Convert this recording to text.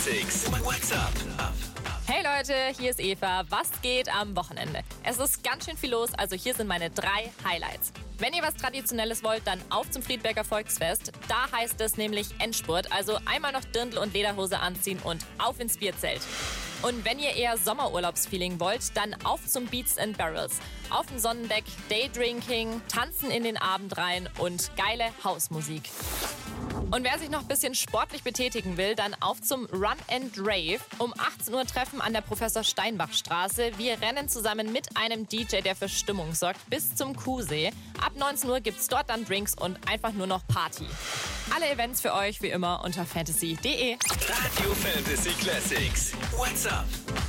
Classics. What's up? Hey Leute, hier ist Eva. Was geht am Wochenende? Es ist ganz schön viel los, also hier sind meine 3 Highlights. Wenn ihr was Traditionelles wollt, dann auf zum Friedberger Volksfest. Da heißt es nämlich Endspurt, also einmal noch Dirndl und Lederhose anziehen und auf ins Bierzelt. Und wenn ihr eher Sommerurlaubsfeeling wollt, dann auf zum Beats and Barrels. Auf dem Sonnendeck, Daydrinking, tanzen in den Abend rein und geile Hausmusik. Und wer sich noch ein bisschen sportlich betätigen will, dann auf zum Run and Rave. Um 18 Uhr Treffen an der Professor-Steinbach-Straße. Wir rennen zusammen mit einem DJ, der für Stimmung sorgt, bis zum Kuhsee. Ab 19 Uhr gibt's dort dann Drinks und einfach nur noch Party. Alle Events für euch wie immer unter fantasy.de. Radio Fantasy Classics. What's up?